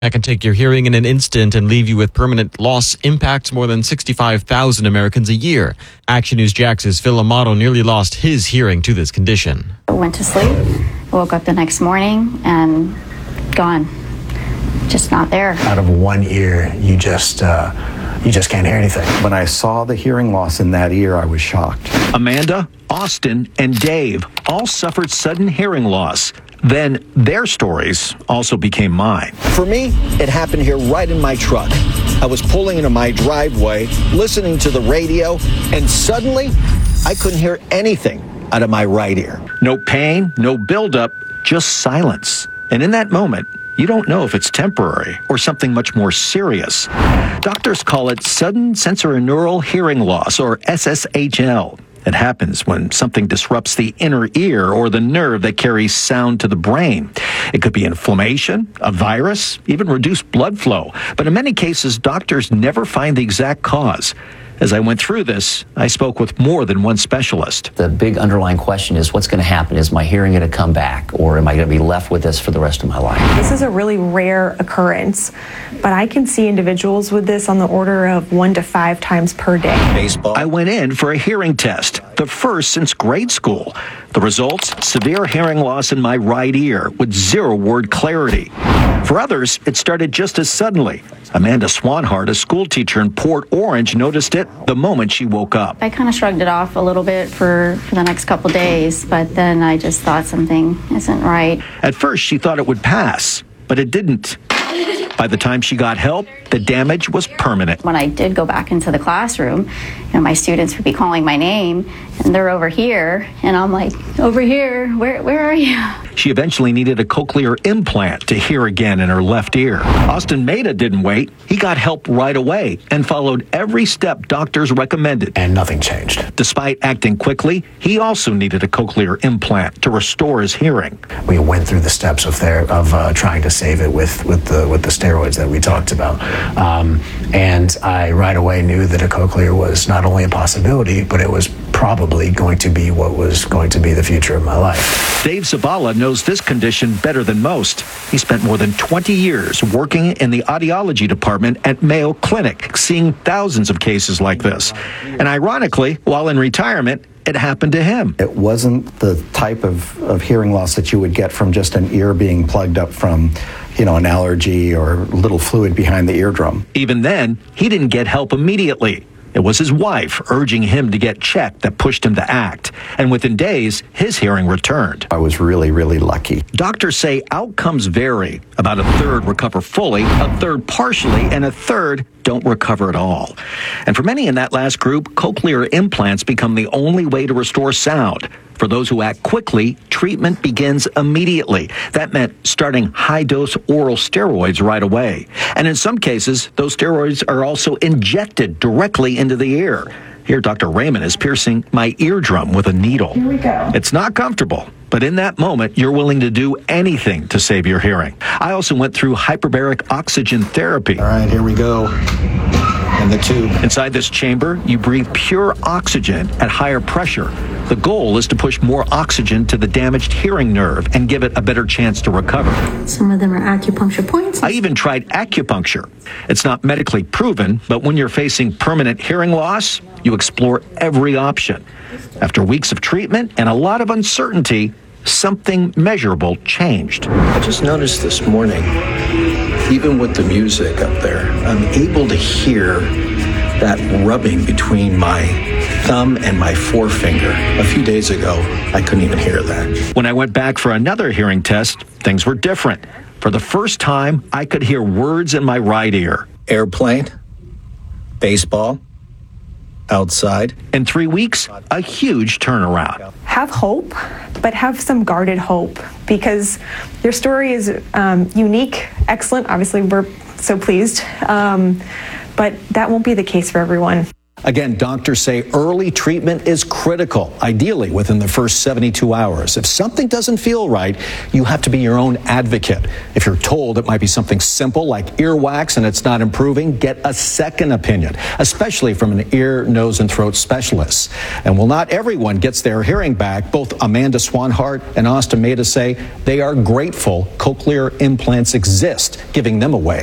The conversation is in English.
That can take your hearing in an instant and leave you with permanent loss. Impacts more than 65,000 Americans a year. Action News Jax's Phil Amato nearly lost his hearing to this condition. I went to sleep, woke up the next morning, and gone. Just not there. Out of one ear, you just can't hear anything. When I saw the hearing loss in that ear, I was shocked. Amanda, Austin, and Dave all suffered sudden hearing loss. Then their stories also became mine. For me, it happened here right in my truck. I was pulling into my driveway, listening to the radio, and suddenly I couldn't hear anything out of my right ear. No pain, no buildup, just silence. And in that moment, you don't know if it's temporary or something much more serious. Doctors call it sudden sensorineural hearing loss, or SSHL. It happens when something disrupts the inner ear or the nerve that carries sound to the brain. It could be inflammation, a virus, even reduced blood flow. But in many cases, doctors never find the exact cause. As I went through this, I spoke with more than one specialist. The big underlying question is, what's going to happen? Is my hearing going to come back, or am I going to be left with this for the rest of my life? This is a really rare occurrence, but I can see individuals with this on the order of 1 to 5 times per day. Baseball. I went in for a hearing test, the first since grade school. The results, severe hearing loss in my right ear with 0-word clarity. For others, it started just as suddenly. Amanda Swanhart, a school teacher in Port Orange, noticed it the moment she woke up. I kind of shrugged it off a little bit for the next couple days, but then I just thought something isn't right. At first, she thought it would pass, but it didn't. By the time she got help, the damage was permanent. When I did go back into the classroom, my students would be calling my name, and they're over here, and I'm like, over here, where are you? She eventually needed a cochlear implant to hear again in her left ear. Austin Maida didn't wait. He got help right away and followed every step doctors recommended. And nothing changed. Despite acting quickly, he also needed a cochlear implant to restore his hearing. We went through the steps of trying to save it with the steroids that we talked about. And I right away knew that a cochlear was not only a possibility, but it was probably going to be what was going to be the future of my life. Dave Zavala knows this condition better than most. He spent more than 20 years working in the audiology department at Mayo Clinic, seeing thousands of cases like this. And ironically, while in retirement, it happened to him. It wasn't the type of hearing loss that you would get from just an ear being plugged up from, an allergy or little fluid behind the eardrum. Even then, he didn't get help immediately. It was his wife urging him to get checked that pushed him to act. And within days, his hearing returned. I was really, really lucky. Doctors say outcomes vary. About a third recover fully, a third partially, and a third don't recover at all. And for many in that last group, cochlear implants become the only way to restore sound. For those who act quickly, treatment begins immediately. That meant starting high-dose oral steroids right away. And in some cases, those steroids are also injected directly into the ear. Here, Dr. Raymond is piercing my eardrum with a needle. Here we go. It's not comfortable, but in that moment, you're willing to do anything to save your hearing. I also went through hyperbaric oxygen therapy. All right, here we go. In the tube. Inside this chamber, you breathe pure oxygen at higher pressure. The goal is to push more oxygen to the damaged hearing nerve and give it a better chance to recover. Some of them are acupuncture points. I even tried acupuncture. It's not medically proven, but when you're facing permanent hearing loss, you explore every option. After weeks of treatment and a lot of uncertainty, something measurable changed. I just noticed this morning, even with the music up there, I'm able to hear that rubbing between my thumb and my forefinger. A few days ago, I couldn't even hear that. When I went back for another hearing test, things were different. For the first time, I could hear words in my right ear. Airplane, baseball, outside. In 3 weeks, a huge turnaround. Have hope, but have some guarded hope, because your story is unique, excellent. Obviously, we're so pleased, but that won't be the case for everyone. Again, doctors say early treatment is critical, ideally within the first 72 hours. If something doesn't feel right, you have to be your own advocate. If you're told it might be something simple like earwax and it's not improving, get a second opinion, especially from an ear, nose, and throat specialist. And while not everyone gets their hearing back, both Amanda Swanhart and Austin Maida say they are grateful cochlear implants exist, giving them a way